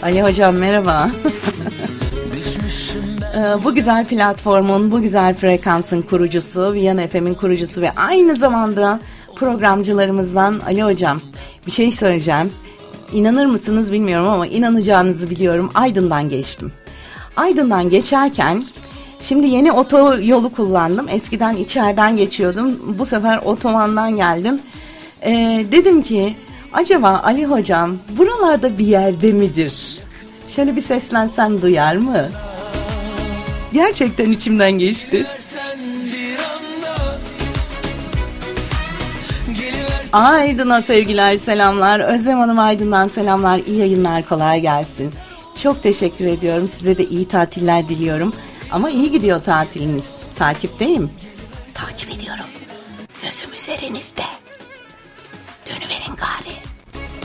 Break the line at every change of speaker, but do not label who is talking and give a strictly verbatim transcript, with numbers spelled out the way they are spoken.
Ali Hocam merhaba. Bu güzel platformun, bu güzel frekansın kurucusu, Viyana F M'in kurucusu ve aynı zamanda programcılarımızdan Ali Hocam. Bir şey söyleyeceğim. İnanır mısınız bilmiyorum ama inanacağınızı biliyorum. Aydın'dan geçtim. Aydın'dan geçerken şimdi yeni otoyolu kullandım. Eskiden içeriden geçiyordum. Bu sefer otobandan geldim. Ee, dedim ki acaba Ali Hocam buralarda bir yerde midir? Şöyle bir seslensem duyar mı? Gerçekten içimden geçti. Aydın'a sevgiler, selamlar. Özlem Hanım Aydın'dan selamlar. İyi yayınlar, kolay gelsin. Çok teşekkür ediyorum. Size de iyi tatiller diliyorum. Ama iyi gidiyor tatiliniz. Takipteyim. Takip ediyorum. Gözüm üzerinizde. Dönüverin gari.